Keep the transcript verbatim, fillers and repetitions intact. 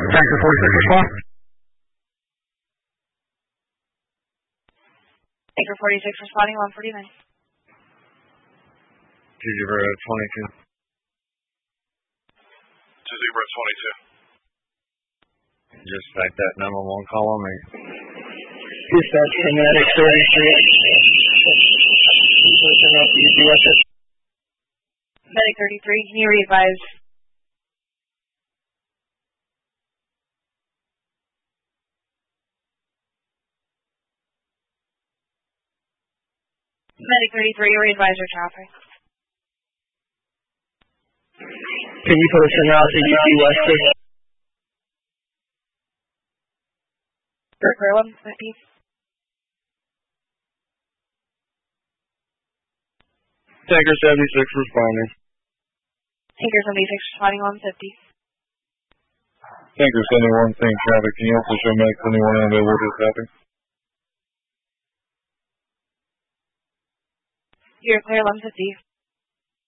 Tanker forty-six respond. Tanker forty-six responding, one forty-nine. Two zero twenty-two. Two zero twenty-two. Just back that number one call on me. Dispatch for Medic thirty-three. Medic thirty-three, can you re-advise? Medic thirty-three, re-advise your traffic. Can you put us in route to U T West, please? Clear one fifty. Tanker seventy-six responding. Tanker seventy-six responding, one fifty. Tanker seventy-one, seeing traffic. Can you also show Medic seventy-one unavailable to traffic? You're clear, one fifty.